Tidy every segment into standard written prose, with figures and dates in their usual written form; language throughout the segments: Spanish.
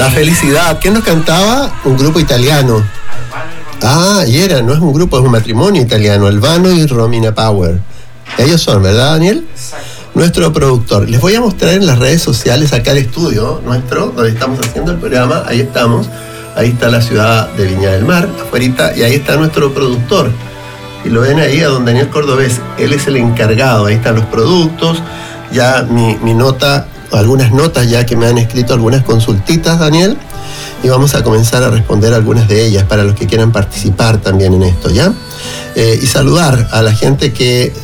La felicidad. ¿Quién nos cantaba? Un grupo italiano. No es un grupo, es un matrimonio italiano. Albano y Romina Power. Ellos son, ¿verdad, Daniel? Exacto. Nuestro productor. Les voy a mostrar en las redes sociales acá el estudio nuestro, donde estamos haciendo el programa. Ahí estamos. Ahí está la ciudad de Viña del Mar, afuerita, y ahí está nuestro productor. Y lo ven ahí a don Daniel Cordobés. Él es el encargado. Ahí están los productos. Ya mi nota, algunas notas ya que me han escrito, algunas consultitas, Daniel. Y vamos a comenzar a responder algunas de ellas para los que quieran participar también en esto, ¿ya? Y saludar a la gente que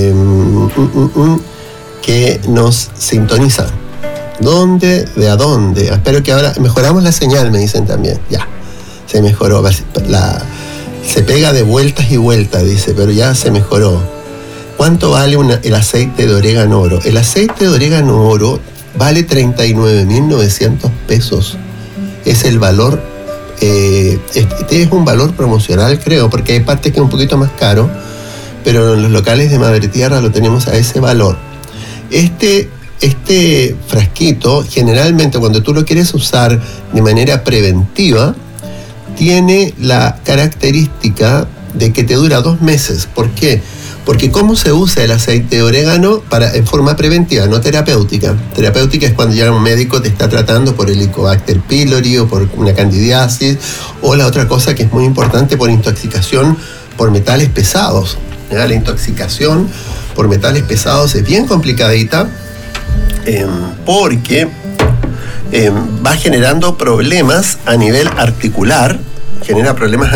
nos sintoniza. ¿Dónde? ¿De a dónde? Espero que ahora mejoramos la señal, me dicen también. Ya, se mejoró. Se pega de vueltas y vueltas, dice, pero ya se mejoró. ¿Cuánto vale el aceite de orégano oro? El aceite de orégano oro vale 39.900 pesos. Es el valor, este es un valor promocional, creo, porque hay partes que es un poquito más caro, pero en los locales de Madre Tierra lo tenemos a ese valor. Este frasquito, generalmente cuando tú lo quieres usar de manera preventiva, tiene la característica de que te dura 2 meses. ¿Por qué? Porque ¿cómo se usa el aceite de orégano? En forma preventiva, no terapéutica. Terapéutica es cuando ya un médico te está tratando por el Helicobacter pylori o por una candidiasis, o la otra cosa que es muy importante, por intoxicación por metales pesados. ¿Ya? La intoxicación por metales pesados es bien complicadita, porque va generando problemas a nivel articular, genera problemas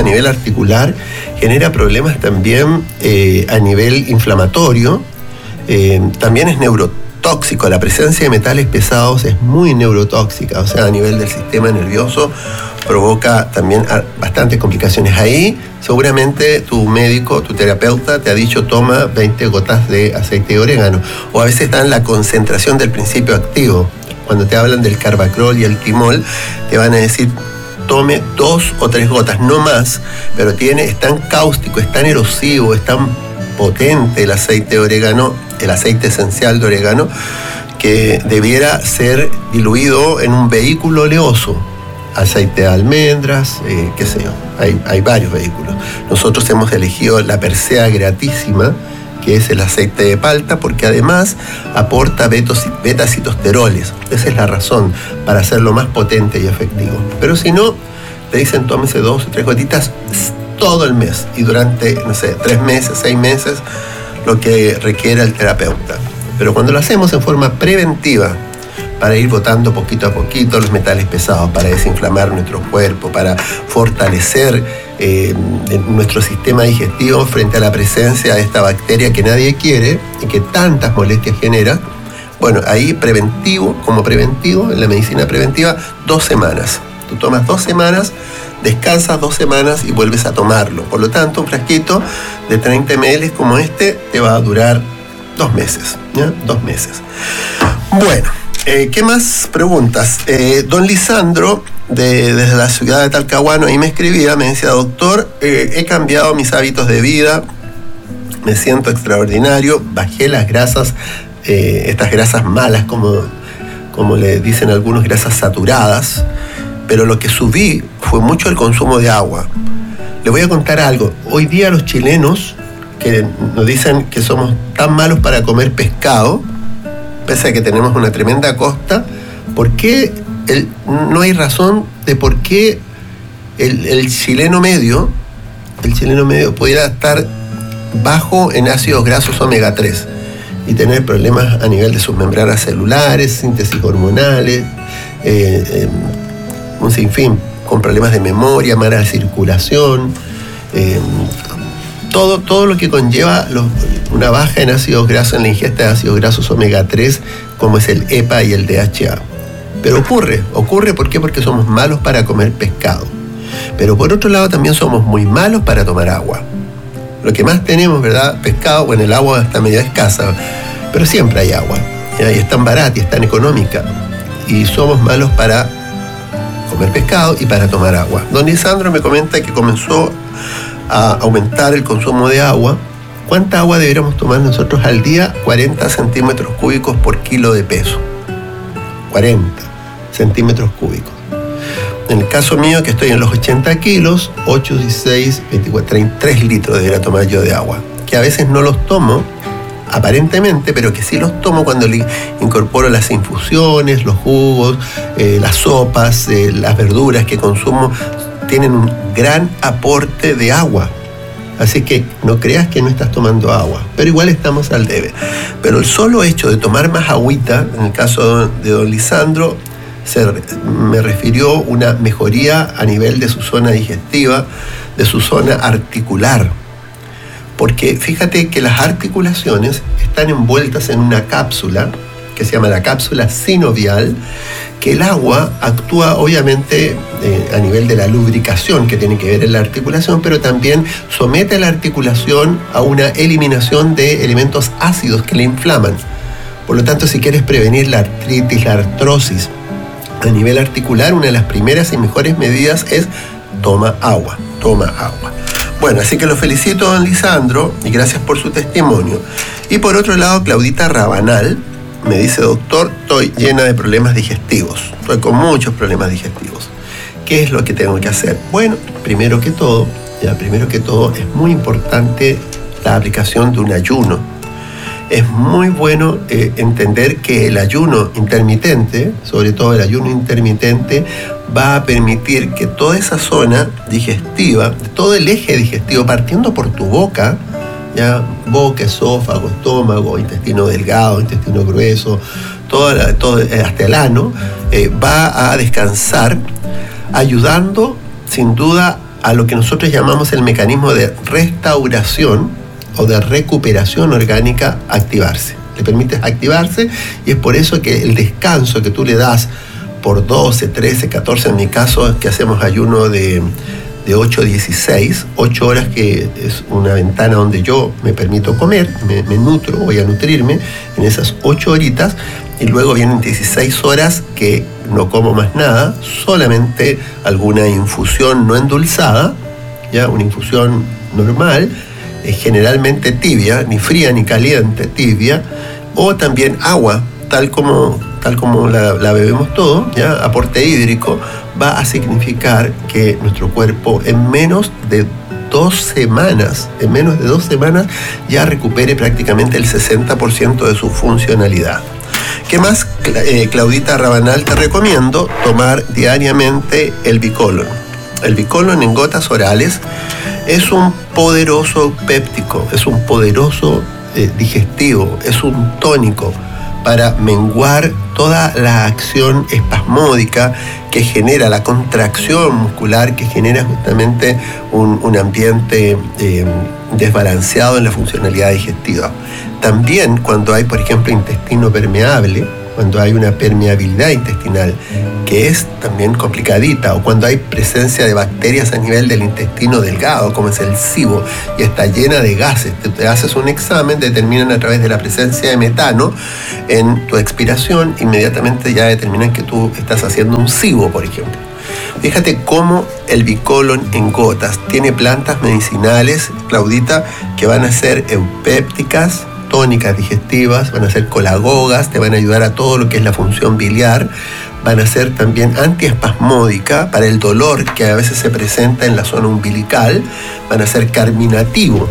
también a nivel inflamatorio, también es neurotóxico. La presencia de metales pesados es muy neurotóxica, o sea, a nivel del sistema nervioso provoca también bastantes complicaciones. Ahí seguramente tu médico, tu terapeuta te ha dicho toma 20 gotas de aceite de orégano, o a veces dan la concentración del principio activo. Cuando te hablan del carbacrol y el timol, te van a decir tome 2 o 3 gotas, no más, pero es tan cáustico, es tan erosivo, es tan potente el aceite de orégano, el aceite esencial de orégano, que debiera ser diluido en un vehículo oleoso. Aceite de almendras, qué sé yo, hay varios vehículos. Nosotros hemos elegido la Persea gratísima, que es el aceite de palta, porque además aporta beta-citosteroles. Esa es la razón, para hacerlo más potente y efectivo. Pero si no, te dicen tómese 2 o 3 gotitas todo el mes, y durante, 3 meses, 6 meses, lo que requiera el terapeuta. Pero cuando lo hacemos en forma preventiva, para ir botando poquito a poquito los metales pesados, para desinflamar nuestro cuerpo, para fortalecer nuestro sistema digestivo frente a la presencia de esta bacteria que nadie quiere y que tantas molestias genera. Bueno, ahí como preventivo, en la medicina preventiva, 2 semanas. Tú tomas 2 semanas, descansas 2 semanas y vuelves a tomarlo. Por lo tanto, un frasquito de 30 ml como este te va a durar 2 meses, ¿ya? 2 meses. Bueno. ¿Qué más preguntas? Don Lisandro, desde la ciudad de Talcahuano, ahí me escribía, me decía, doctor, he cambiado mis hábitos de vida, me siento extraordinario, bajé las grasas, estas grasas malas, como le dicen algunos, grasas saturadas, pero lo que subí fue mucho el consumo de agua. Le voy a contar algo. Hoy día los chilenos, que nos dicen que somos tan malos para comer pescado, pese a que tenemos una tremenda costa, ¿por qué no hay razón de por qué el chileno medio pudiera estar bajo en ácidos grasos omega 3 y tener problemas a nivel de sus membranas celulares, síntesis hormonales, un sinfín, con problemas de memoria, mala circulación, todo lo que conlleva una baja en ácidos grasos, en la ingesta de ácidos grasos omega 3, como es el EPA y el DHA. Pero ocurre ¿por qué? Porque somos malos para comer pescado. Pero por otro lado también somos muy malos para tomar agua. Lo que más tenemos, ¿verdad? Pescado, bueno, el agua está medio escasa, pero siempre hay agua. Y es tan barata y es tan económica. Y somos malos para comer pescado y para tomar agua. Don Lisandro me comenta que comenzó a aumentar el consumo de agua. ¿Cuánta agua deberíamos tomar nosotros al día? 40 centímetros cúbicos por kilo de peso. 40 centímetros cúbicos. en el caso mío, que estoy en los 80 kilos, 8, 16, 24, 33 litros debería tomar yo de agua, que a veces no los tomo, aparentemente, pero que sí los tomo cuando le incorporo las infusiones, los jugos, las sopas, las verduras que consumo, tienen un gran aporte de agua. Así que no creas que no estás tomando agua, pero igual estamos al debe. Pero el solo hecho de tomar más agüita, en el caso de don Lisandro, me refirió una mejoría a nivel de su zona digestiva, de su zona articular. Porque fíjate que las articulaciones están envueltas en una cápsula que se llama la cápsula sinovial, que el agua actúa obviamente a nivel de la lubricación que tiene que ver en la articulación, pero también somete a la articulación a una eliminación de elementos ácidos que le inflaman. Por lo tanto, si quieres prevenir la artritis, la artrosis a nivel articular, una de las primeras y mejores medidas es toma agua. Bueno, así que lo felicito a don Lisandro y gracias por su testimonio. Y por otro lado, Claudita Rabanal me dice: doctor, estoy llena de problemas digestivos. Estoy con muchos problemas digestivos. ¿Qué es lo que tengo que hacer? Bueno, primero que todo, es muy importante la aplicación de un ayuno. Es muy bueno entender que el ayuno intermitente, sobre todo el ayuno intermitente, va a permitir que toda esa zona digestiva, todo el eje digestivo, partiendo por tu boca, ya boca, esófago, estómago, intestino delgado, intestino grueso, todo hasta el ano, va a descansar, ayudando sin duda a lo que nosotros llamamos el mecanismo de restauración o de recuperación orgánica a activarse. Le permites activarse y es por eso que el descanso que tú le das por 12, 13, 14, en mi caso que hacemos ayuno de 8 a 16, 8 horas, que es una ventana donde yo me permito comer, me nutro, voy a nutrirme en esas 8 horitas, y luego vienen 16 horas que no como más nada, solamente alguna infusión no endulzada, ya una infusión normal, generalmente tibia, ni fría ni caliente, tibia, o también agua, tal como la bebemos todo, ¿ya? Aporte hídrico, va a significar que nuestro cuerpo en menos de 2 semanas ya recupere prácticamente el 60% de su funcionalidad. ¿Qué más, Claudita Rabanal? Te recomiendo tomar diariamente el Bicolon. El Bicolon en gotas orales es un poderoso péptico, es un poderoso digestivo, es un tónico para menguar toda la acción espasmódica que genera la contracción muscular, que genera justamente un ambiente desbalanceado en la funcionalidad digestiva. También cuando hay, por ejemplo, intestino permeable, cuando hay una permeabilidad intestinal que es también complicadita, o cuando hay presencia de bacterias a nivel del intestino delgado, como es el SIBO, y está llena de gases, te haces un examen, determinan a través de la presencia de metano en tu expiración, inmediatamente ya determinan que tú estás haciendo un SIBO, por ejemplo. Fíjate cómo el Bicolon en gotas tiene plantas medicinales, Claudita, que van a ser eupépticas, tónicas digestivas, van a ser colagogas, te van a ayudar a todo lo que es la función biliar, van a ser también antiespasmódica para el dolor que a veces se presenta en la zona umbilical, van a ser carminativo,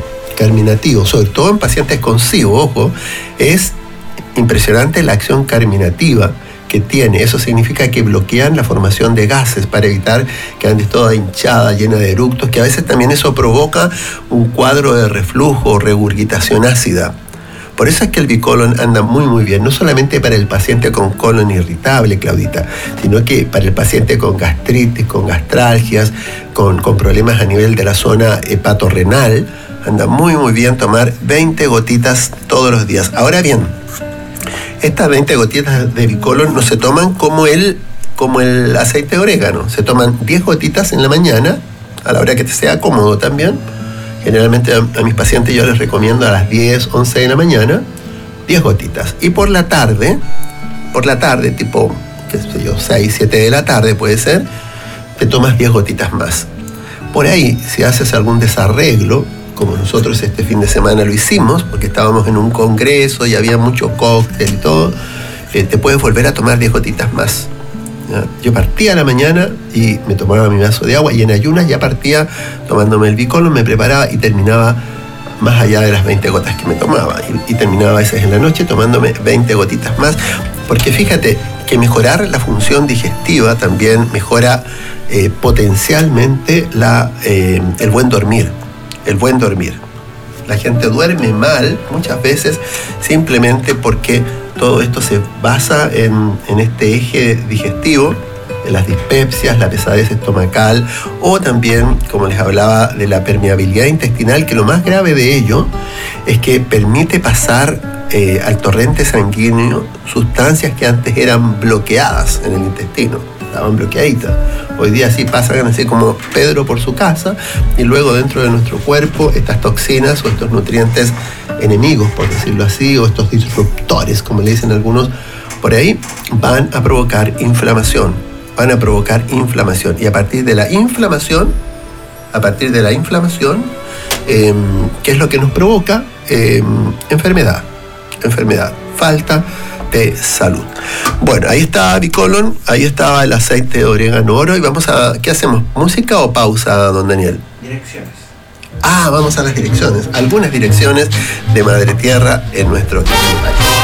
sobre todo en pacientes con SIBO, ojo, es impresionante la acción carminativa que tiene. Eso significa que bloquean la formación de gases para evitar que andes toda hinchada, llena de eructos, que a veces también eso provoca un cuadro de reflujo o regurgitación ácida. Por eso es que el Bicolon anda muy muy bien, no solamente para el paciente con colon irritable, Claudita, sino que para el paciente con gastritis, con gastralgias, con problemas a nivel de la zona hepatorrenal, anda muy muy bien tomar 20 gotitas todos los días. Ahora bien, estas 20 gotitas de Bicolon no se toman como el aceite de orégano, se toman 10 gotitas en la mañana, a la hora que te sea cómodo también. Generalmente a mis pacientes yo les recomiendo a las 10, 11 de la mañana, 10 gotitas. Y por la tarde, tipo, qué sé yo, 6, 7 de la tarde puede ser, te tomas 10 gotitas más. Por ahí, si haces algún desarreglo, como nosotros este fin de semana lo hicimos, porque estábamos en un congreso y había mucho cóctel y todo, te puedes volver a tomar 10 gotitas más. ¿ya? Yo partía a la mañana y me tomaba mi vaso de agua, y en ayunas ya partía tomándome el Bicolon, me preparaba y terminaba más allá de las 20 gotas que me tomaba, y terminaba a veces en la noche tomándome 20 gotitas más, porque fíjate que mejorar la función digestiva también mejora potencialmente el buen dormir. El buen dormir. La gente duerme mal muchas veces simplemente porque todo esto se basa en este eje digestivo, en las dispepsias, la pesadez estomacal, o también, como les hablaba, de la permeabilidad intestinal, que lo más grave de ello es que permite pasar al torrente sanguíneo sustancias que antes eran bloqueadas en el intestino, estaban bloqueaditas. Hoy día sí pasan así como Pedro por su casa, y luego dentro de nuestro cuerpo estas toxinas o estos nutrientes enemigos, por decirlo así, o estos disruptores, como le dicen algunos por ahí, van a provocar inflamación. Y a partir de la inflamación, ¿qué es lo que nos provoca? Enfermedad, falta de salud. Bueno, ahí está Bicolon, ahí estaba el aceite de orégano oro, y vamos a... ¿Qué hacemos? ¿Música o pausa, don Daniel? Direcciones. Vamos a las direcciones, algunas direcciones de Madre Tierra en nuestro país.